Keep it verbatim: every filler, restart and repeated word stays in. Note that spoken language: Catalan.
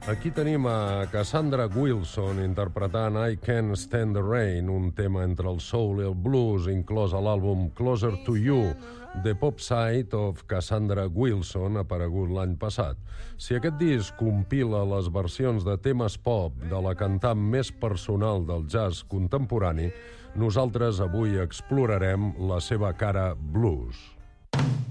Aquí tenim a Cassandra Wilson interpretant I Can't Stand the Rain, un tema entre el soul i el blues, inclòs a l'àlbum Closer to You, The Pop Side of Cassandra Wilson, aparegut l'any passat. Si aquest disc compila les versions de temes pop de la cantant més personal del jazz contemporani, nosaltres avui explorarem la seva cara blues.